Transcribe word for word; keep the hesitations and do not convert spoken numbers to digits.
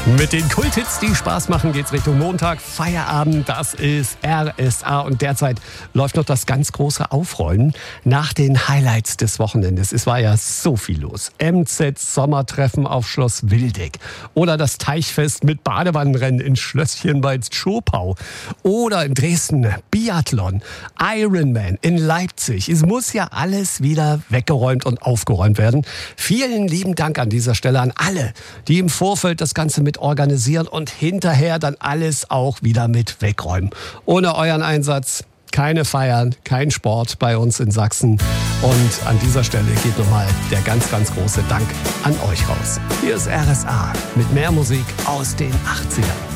Mit den Kulthits, die Spaß machen, geht's Richtung Montag, Feierabend. Das ist R S A und derzeit läuft noch das ganz große Aufräumen nach den Highlights des Wochenendes. Es war ja so viel los. M Z Sommertreffen auf Schloss Wildeck oder das Teichfest mit Badewannenrennen in Schlösschen bei Zschopau oder in Dresden Biathlon, Ironman in Leipzig. Es muss ja alles wieder weggeräumt und aufgeräumt werden. Vielen lieben Dank an dieser Stelle an alle, die im Vorfeld das Ganze mit organisieren und hinterher dann alles auch wieder mit wegräumen. Ohne euren Einsatz keine Feiern, kein Sport bei uns in Sachsen. Und an dieser Stelle geht nochmal der ganz, ganz große Dank an euch raus. Hier ist R S A mit mehr Musik aus den achtzigern.